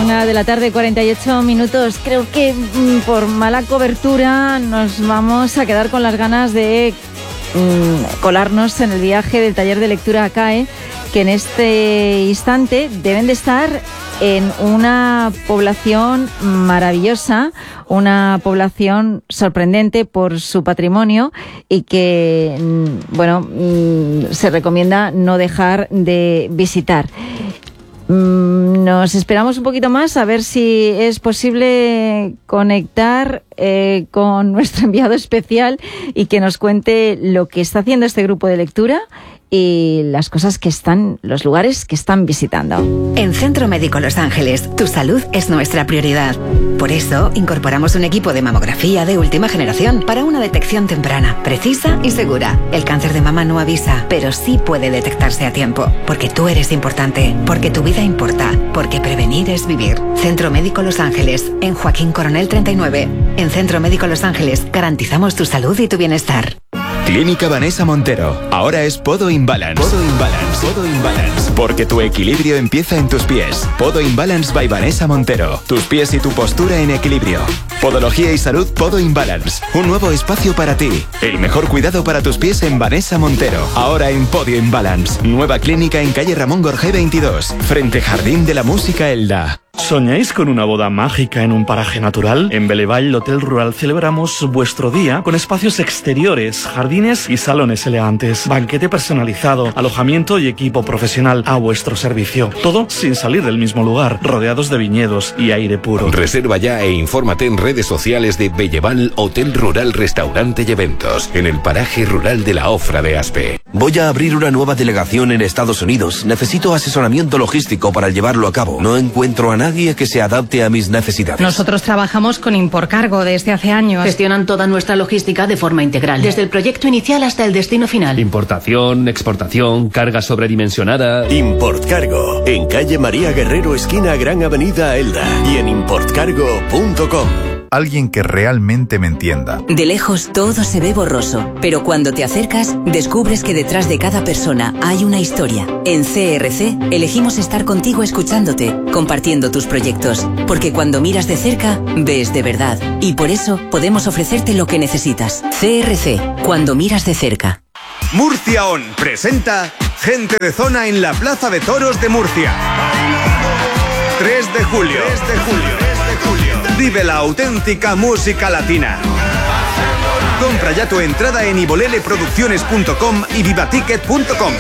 1 de la tarde, 48 minutos. Creo que por mala cobertura nos vamos a quedar con las ganas de colarnos en el viaje del taller de lectura ACAE, que en este instante deben de estar en una población maravillosa, una población sorprendente por su patrimonio y que, se recomienda no dejar de visitar. Nos esperamos un poquito más a ver si es posible conectar con nuestro enviado especial y que nos cuente lo que está haciendo este grupo de lectura y los lugares que están visitando. En Centro Médico Los Ángeles, tu salud es nuestra prioridad. Por eso, incorporamos un equipo de mamografía de última generación para una detección temprana, precisa y segura. El cáncer de mama no avisa, pero sí puede detectarse a tiempo. Porque tú eres importante, porque tu vida importa, porque prevenir es vivir. Centro Médico Los Ángeles, en Joaquín Coronel 39. En Centro Médico Los Ángeles, garantizamos tu salud y tu bienestar. Clínica Vanessa Montero. Ahora es Podo Imbalance. Podo Imbalance. Podo Imbalance. Porque tu equilibrio empieza en tus pies. Podo Imbalance by Vanessa Montero. Tus pies y tu postura en equilibrio. Podología y salud Podo Imbalance. Un nuevo espacio para ti. El mejor cuidado para tus pies en Vanessa Montero. Ahora en Podio Imbalance. Nueva clínica en calle Ramón Gorgé 22. Frente Jardín de la Música Elda. ¿Soñáis con una boda mágica en un paraje natural? En Belevall Hotel Rural celebramos vuestro día con espacios exteriores, jardines y salones elegantes, banquete personalizado, alojamiento y equipo profesional a vuestro servicio. Todo sin salir del mismo lugar, rodeados de viñedos y aire puro. Reserva ya e infórmate en redes sociales de Belleval Hotel Rural Restaurante y Eventos, en el paraje rural de la Ofra de Aspe. Voy a abrir una nueva delegación en Estados Unidos. Necesito asesoramiento logístico para llevarlo a cabo. No encuentro a nadie que se adapte a mis necesidades. Nosotros trabajamos con Importcargo desde hace años. Gestionan toda nuestra logística de forma integral, desde el proyecto inicial hasta el destino final. Importación, exportación, carga sobredimensionada. Importcargo, en calle María Guerrero, esquina Gran Avenida Elda, y en importcargo.com. Alguien que realmente me entienda. De lejos todo se ve borroso, pero cuando te acercas, descubres que detrás de cada persona hay una historia. En CRC elegimos estar contigo escuchándote, compartiendo tus proyectos, porque cuando miras de cerca, ves de verdad. Y por eso podemos ofrecerte lo que necesitas. CRC, cuando miras de cerca. Murcia On presenta Gente de Zona en la Plaza de Toros de Murcia. 3 de julio. Vive la auténtica música latina. Compra ya tu entrada en iboleleproducciones.com y vivaticket.com.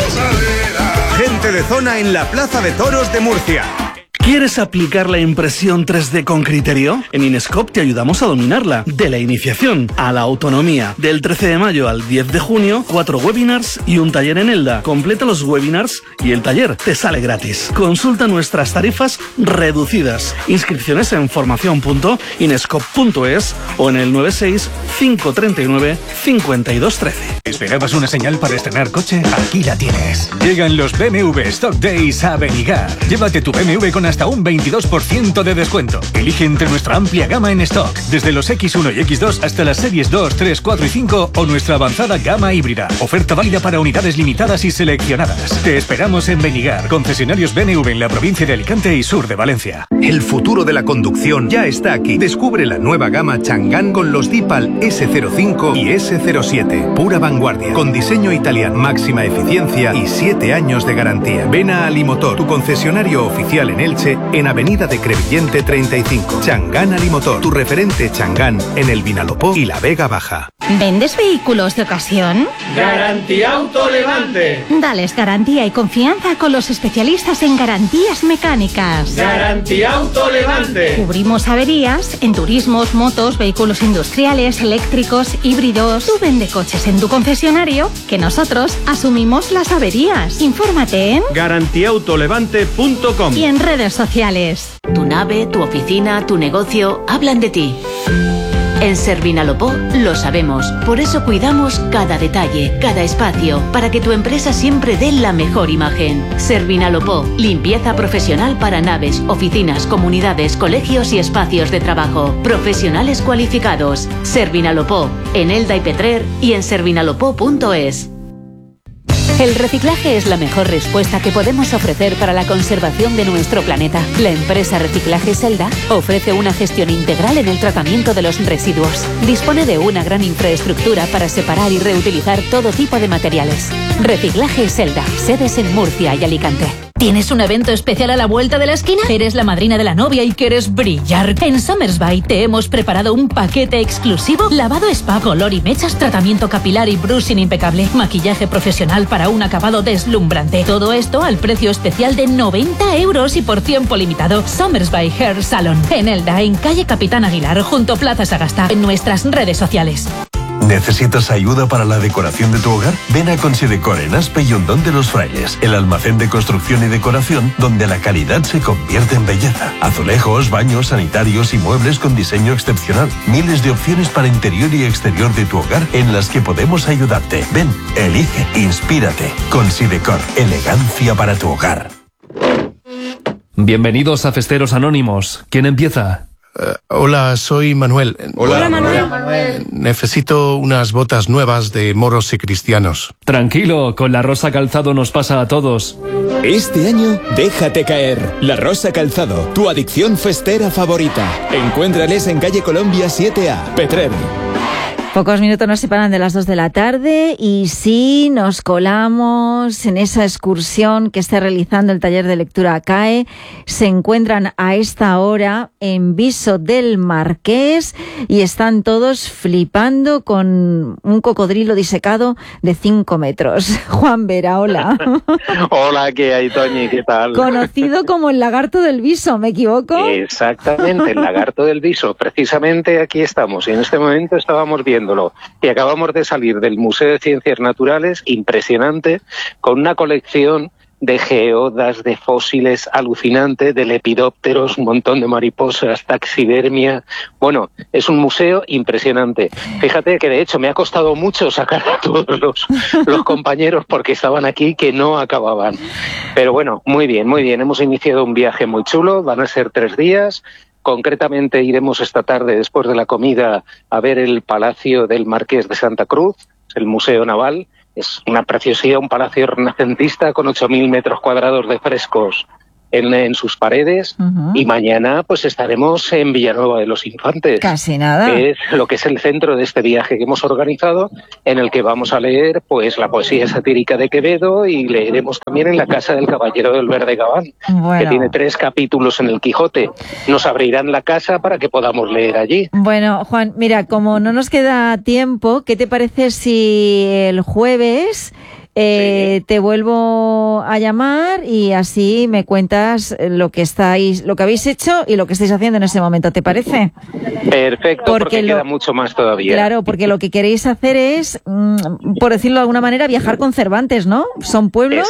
Gente de Zona en la Plaza de Toros de Murcia. ¿Quieres aplicar la impresión 3D con criterio? En Inescope te ayudamos a dominarla. De la iniciación a la autonomía. Del 13 de mayo al 10 de junio, 4 webinars y un taller en Elda. Completa los webinars y el taller te sale gratis. Consulta nuestras tarifas reducidas. Inscripciones en formación.inescope.es o en el 96 539 5213. ¿Esperabas una señal para estrenar coche? Aquí la tienes. Llegan los BMW Stock Days a Benigar. Llévate tu BMW con hasta un 22% de descuento. Elige entre nuestra amplia gama en stock, desde los X1 y X2 hasta las series 2, 3, 4 y 5 o nuestra avanzada gama híbrida. Oferta válida para unidades limitadas y seleccionadas. Te esperamos en Benigar, concesionarios BMW en la provincia de Alicante y sur de Valencia. El futuro de la conducción ya está aquí. Descubre la nueva gama Chang'an con los Deepal S05 y S07. Pura vanguardia, con diseño italiano, máxima eficiencia y 7 años de garantía. Ven a Alimotor, tu concesionario oficial en Elche, en Avenida de Crevillente 35. Chang'an Alimotor, tu referente Chang'an en el Vinalopó y la Vega Baja. ¿Vendes vehículos de ocasión? Garantía Autolevante. Dales garantía y confianza con los especialistas en garantías mecánicas. Garantía Autolevante. Cubrimos averías en turismos, motos, vehículos industriales, eléctricos, híbridos. Tú vende coches en tu concesionario, que nosotros asumimos las averías. Infórmate en garantiaAutolevante.com y en redes sociales. Tu nave, tu oficina, tu negocio hablan de ti. En Servinalopó lo sabemos, por eso cuidamos cada detalle, cada espacio, para que tu empresa siempre dé la mejor imagen. Servinalopó, limpieza profesional para naves, oficinas, comunidades, colegios y espacios de trabajo. Profesionales cualificados. Servinalopó, en Elda y Petrer y en servinalopó.es. El reciclaje es la mejor respuesta que podemos ofrecer para la conservación de nuestro planeta. La empresa Reciclaje Selda ofrece una gestión integral en el tratamiento de los residuos. Dispone de una gran infraestructura para separar y reutilizar todo tipo de materiales. Reciclaje Selda, sedes en Murcia y Alicante. ¿Tienes un evento especial a la vuelta de la esquina? ¿Eres la madrina de la novia y quieres brillar? En Somersby te hemos preparado un paquete exclusivo: lavado spa, color y mechas, tratamiento capilar y brushing impecable, maquillaje profesional para un acabado deslumbrante. Todo esto al precio especial de 90 € y por tiempo limitado. Somersby Hair Salon, en Elda, en calle Capitán Aguilar, junto Plaza Sagasta, en nuestras redes sociales. ¿Necesitas ayuda para la decoración de tu hogar? Ven a Considecor en Aspe y Hondón de los Frailes, el almacén de construcción y decoración donde la calidad se convierte en belleza. Azulejos, baños, sanitarios y muebles con diseño excepcional. Miles de opciones para interior y exterior de tu hogar en las que podemos ayudarte. Ven, elige, inspírate. Considecor, elegancia para tu hogar. Bienvenidos a Festeros Anónimos. ¿Quién empieza? Hola, soy Manuel. Hola, Manuel. Necesito unas botas nuevas de moros y cristianos. Tranquilo, con La Rosa Calzado nos pasa a todos. Este año, déjate caer. La Rosa Calzado, tu adicción festera favorita. Encuéntrales en calle Colombia 7A, Petrer. Pocos minutos nos separan de las 2 de la tarde y sí nos colamos en esa excursión que está realizando el taller de lectura CAE. Se encuentran a esta hora en Viso del Marqués y están todos flipando con un cocodrilo disecado de 5 metros. Juan Vera, hola. Hola, ¿qué hay, Toñi? ¿Qué tal? Conocido como el lagarto del Viso, ¿me equivoco? Exactamente, el lagarto del Viso. Precisamente aquí estamos y en este momento estábamos viendo. Y acabamos de salir del Museo de Ciencias Naturales, impresionante, con una colección de geodas, de fósiles alucinante, de lepidópteros, un montón de mariposas, taxidermia. Bueno, es un museo impresionante. Fíjate que de hecho me ha costado mucho sacar a todos los compañeros porque estaban aquí que no acababan. Pero bueno, muy bien, muy bien. Hemos iniciado un viaje muy chulo, van a ser 3 días. Concretamente iremos esta tarde, después de la comida, a ver el Palacio del Marqués de Santa Cruz, el Museo Naval. Es una preciosidad, un palacio renacentista con 8.000 metros cuadrados de frescos en sus paredes. Y mañana pues estaremos en Villanueva de los Infantes. Casi nada. Que es lo que es el centro de este viaje que hemos organizado, en el que vamos a leer pues la poesía satírica de Quevedo y leeremos también en la Casa del Caballero del Verde Gabán, que tiene 3 capítulos en el Quijote. Nos abrirán la casa para que podamos leer allí. Bueno, Juan, mira, como no nos queda tiempo, ¿qué te parece si el jueves te vuelvo a llamar y así me cuentas lo que habéis hecho y lo que estáis haciendo en ese momento? ¿Te parece? Perfecto, porque queda mucho más todavía. Claro, porque lo que queréis hacer es, por decirlo de alguna manera, viajar con Cervantes, ¿no? Son pueblos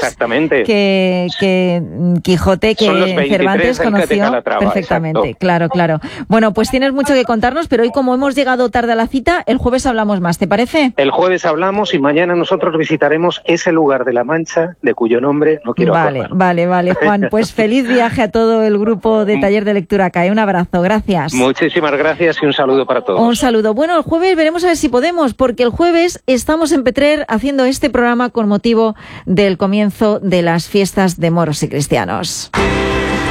que Quijote, que Cervantes conoció perfectamente. Exacto. Claro. Bueno, pues tienes mucho que contarnos, pero hoy, como hemos llegado tarde a la cita, el jueves hablamos más, ¿te parece? El jueves hablamos y mañana nosotros visitaremos ese lugar de La Mancha, de cuyo nombre no quiero hablar. Vale, Juan. Pues feliz viaje a todo el grupo de Taller de Lectura CAE. Un abrazo, gracias. Muchísimas gracias y un saludo para todos. Un saludo. Bueno, el jueves veremos a ver si podemos, porque el jueves estamos en Petrer haciendo este programa con motivo del comienzo de las fiestas de moros y cristianos.